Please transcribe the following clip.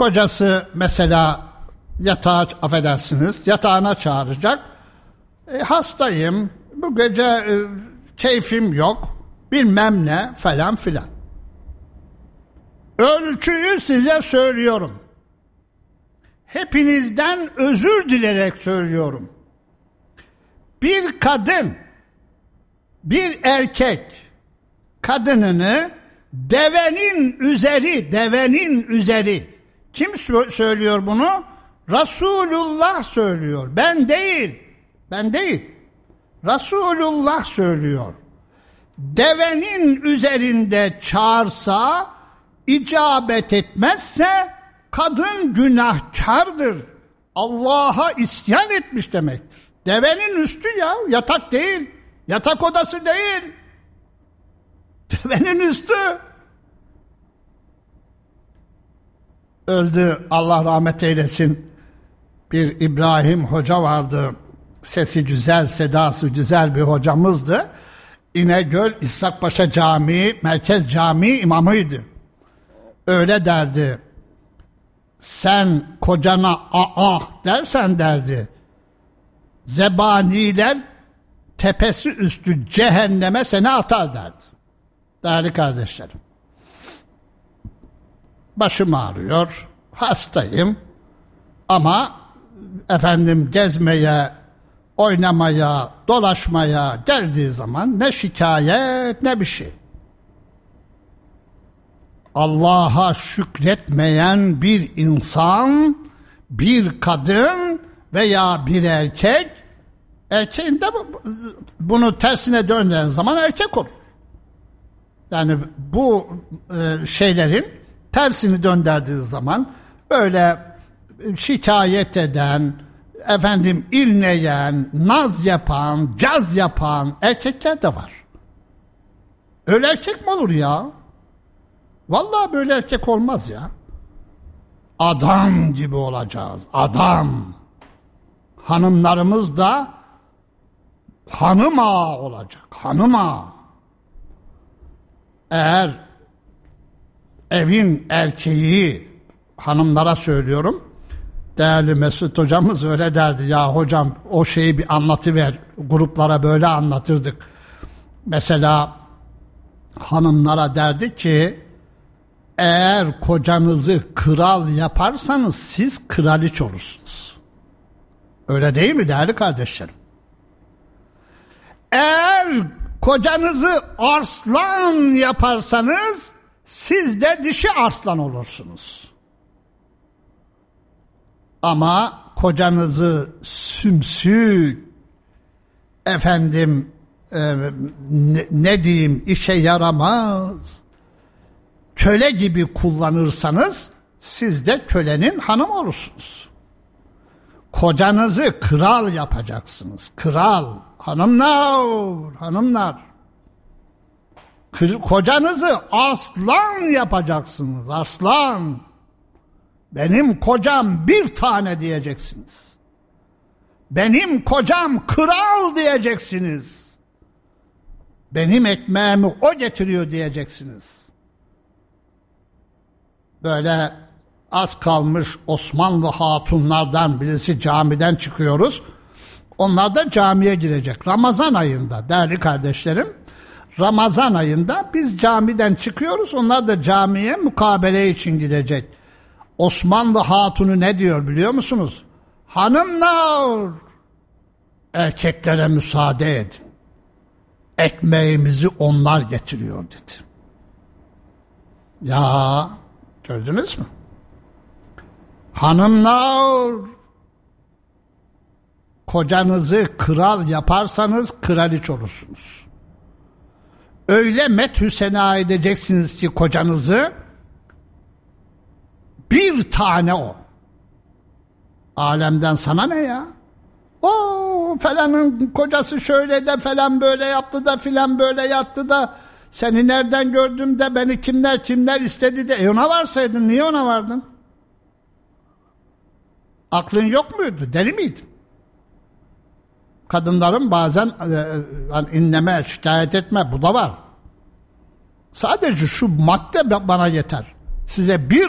Kocası mesela yatağına çağıracak. Hastayım, bu gece keyfim yok, bilmem ne falan filan. Ölçüyü size söylüyorum. Hepinizden özür dilerek söylüyorum. Bir kadın, bir erkek kadınını devenin üzeri. Kim söylüyor bunu? Resulullah söylüyor. Ben değil. Resulullah söylüyor. Devenin üzerinde çağırsa, icabet etmezse kadın günahkardır. Allah'a isyan etmiş demektir. Devenin üstü ya, yatak değil. Yatak odası değil. Devenin üstü. Öldü, Allah rahmet eylesin. Bir İbrahim Hoca vardı. Sesi güzel, sedası güzel bir hocamızdı. İnegöl İshakpaşa Camii, Merkez Camii imamıydı. Öyle derdi. Sen kocana dersen derdi. Zebaniler tepesi üstü cehenneme seni atar derdi. Değerli kardeşlerim. Başım ağrıyor, hastayım ama gezmeye, oynamaya, dolaşmaya geldiği zaman ne şikayet ne bir şey. Allah'a şükretmeyen bir insan, bir kadın veya bir erkek, erkeğin de bunu tersine döndüğün zaman erkek olur. Yani bu şeylerin tersini döndürdüğü zaman böyle şikayet eden, inleyen, naz yapan, caz yapan erkekler de var. Öyle erkek mi olur ya? Vallahi böyle erkek olmaz ya. Adam gibi olacağız. Adam. Hanımlarımız da hanım ağa olacak. Hanım ağa. Eğer evin erkeği, hanımlara söylüyorum, değerli Mesut hocamız öyle derdi, ya hocam o şeyi bir anlatıver, gruplara böyle anlatırdık. Mesela hanımlara derdi ki, eğer kocanızı kral yaparsanız siz kraliç olursunuz. Öyle değil mi değerli kardeşlerim? Eğer kocanızı arslan yaparsanız siz de dişi arslan olursunuz. Ama kocanızı sümsük, işe yaramaz, köle gibi kullanırsanız siz de kölenin hanımı olursunuz. Kocanızı kral yapacaksınız. Kral, hanımlar. Kocanızı arslan yapacaksınız. Arslan. Benim kocam bir tane diyeceksiniz. Benim kocam kral diyeceksiniz. Benim ekmeğimi o getiriyor diyeceksiniz. Böyle az kalmış Osmanlı hatunlardan birisi camiden çıkıyoruz. Onlar da camiye girecek. Ramazan ayında değerli kardeşlerim. Ramazan ayında biz camiden çıkıyoruz. Onlar da camiye mukabele için gidecek. Osmanlı hatunu ne diyor biliyor musunuz? Hanımlar, erkeklere müsaade edin. Ekmeğimizi onlar getiriyor dedi. Ya gördünüz mü? Hanımlar, kocanızı kral yaparsanız kraliç olursunuz. Öyle methü sena edeceksiniz ki kocanızı, bir tane o. Alemden sana ne ya? O falanın kocası şöyle de falan böyle yaptı da filan böyle yattı da seni nereden gördüm de beni kimler istedi de ona varsaydın niye ona vardın? Aklın yok muydu? Deli miydin? Kadınların bazen inleme, şikayet etme bu da var. Sadece şu madde bana yeter. Size bir